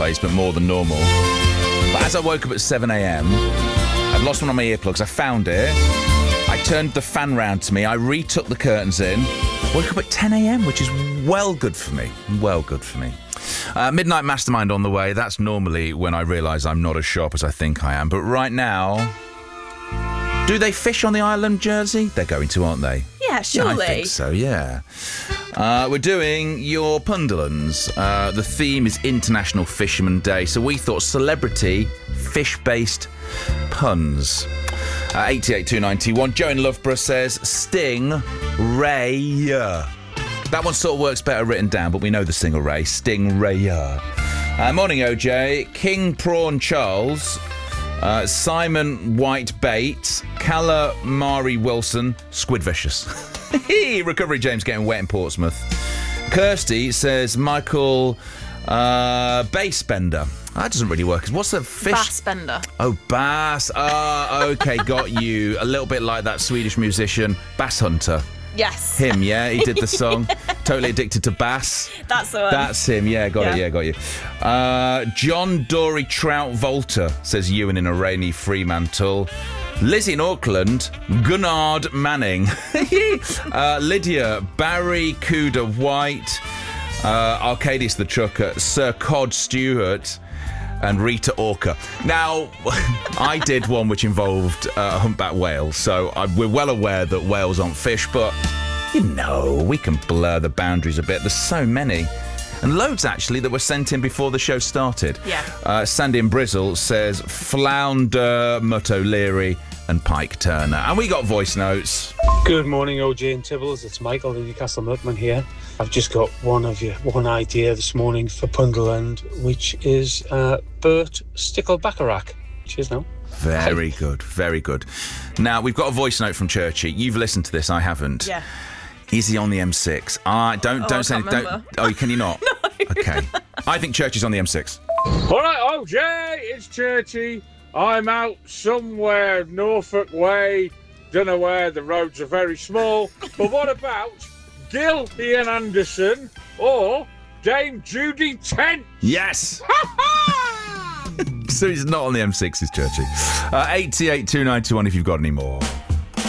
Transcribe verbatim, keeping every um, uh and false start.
place, but more than normal. But as I woke up at seven a.m, I'd lost one of my earplugs. I found it. I turned the fan round to me. I retook the curtains in. Woke up at ten a.m, which is well good for me. Well good for me. Uh, Midnight Mastermind on the way. That's normally when I realise I'm not as sharp as I think I am. But right now... Do they fish on the island, Jersey? They're going to, aren't they? Yeah, surely. I think so, yeah. Uh, we're doing your Punderlands. Uh, the theme is International Fisherman Day, so we thought celebrity fish-based puns. Uh, eighty-eight two ninety-one. Joe in Loughborough says Sting Ray. That one sort of works better written down, but we know the Stingray. Sting Ray. Uh, morning, O J. King Prawn Charles. Uh, Simon White Bates, Calamari Wilson, Squid Vicious. Recovery James getting wet in Portsmouth. Kirsty says Michael uh, Bass Bender. That doesn't really work. What's the fish? Bass Bender. Oh, bass. Ah, okay, got you. A little bit like that Swedish musician, Bass Hunter. Yes. Him, yeah, he did the song. Totally Addicted to Bass. That's the one. That's him, yeah, got Yeah. it, yeah, got you. Uh, John Dory Trout Volta, says Ewan in a rainy Fremantle. Lizzie in Auckland, Gunnard Manning. uh, Lydia, Barry Cuda White. Uh, Arcadius the Trucker, Sir Cod Stewart. And Rita Orca. Now, I did one which involved uh, a humpback whale, so I, we're well aware that whales aren't fish, but, you know, we can blur the boundaries a bit. There's so many. And loads, actually, that were sent in before the show started. Yeah. Uh, Sandy in Brizzle says Flounder, Mutt O'Leary and Pike Turner. And we got voice notes. Good morning, O J and Tibbles. It's Michael, the Newcastle Milkman here. I've just got one of you, one idea this morning for Punderland, which is uh, Bert Stickle-Bacharach. Cheers now. Very good, very good. Now, we've got a voice note from Churchy. You've listened to this, I haven't. Yeah. Is he on the M six? Ah, don't Oh, don't I say can't don't. remember. Oh, can you not? No. Okay. I think Churchy's on the M six. All right, O J, it's Churchy. I'm out somewhere Norfolk way. Don't know where, the roads are very small. But what about Gil Ian Anderson or Dame Judy Tent? Yes. So he's not on the M six, is Churchy. Uh, eighty-eight two ninety-one if you've got any more.